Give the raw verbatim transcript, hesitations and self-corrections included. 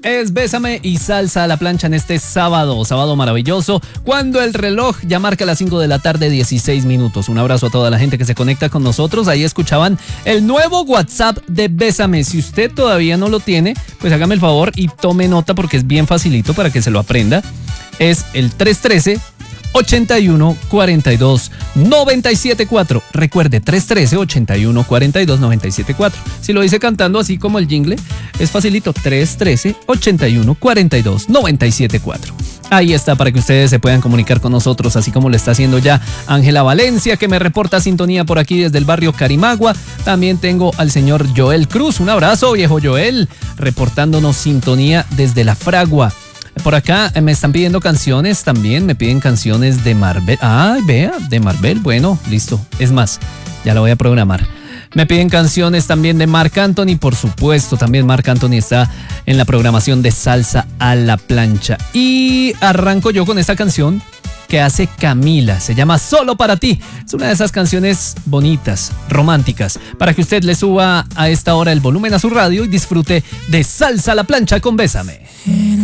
Es Bésame y Salsa a la Plancha en este sábado, sábado maravilloso, cuando el reloj ya marca las cinco de la tarde, dieciséis minutos. Un abrazo a toda la gente que se conecta con nosotros. Ahí escuchaban el nuevo WhatsApp de Bésame. Si usted todavía no lo tiene, pues hágame el favor y tome nota porque es bien facilito para que se lo aprenda. Es el tres uno tres, ochenta y uno, cuarenta y dos, noventa y siete cuatro. Recuerde, tres uno tres, ochenta y uno, cuarenta y dos, noventa y siete cuatro. Si lo dice cantando así como el jingle, es facilito, tres uno tres, ochenta y uno, cuarenta y dos, noventa y siete cuatro. Ahí está para que ustedes se puedan comunicar con nosotros, así como lo está haciendo ya Ángela Valencia, que me reporta sintonía por aquí desde el barrio Carimagua. También tengo al señor Joel Cruz. Un abrazo, viejo Joel, reportándonos sintonía desde La Fragua. Por acá me están pidiendo canciones también, me piden canciones de Marvel. Ay, vea, de Marvel, bueno, listo. Es más, ya la voy a programar. Me piden canciones también de Marc Anthony, por supuesto, también Marc Anthony está en la programación de Salsa a la Plancha. Y arranco yo con esta canción que hace Camila, se llama Solo para ti. Es una de esas canciones bonitas, románticas, para que usted le suba a esta hora el volumen a su radio y disfrute de Salsa a la Plancha con Bésame.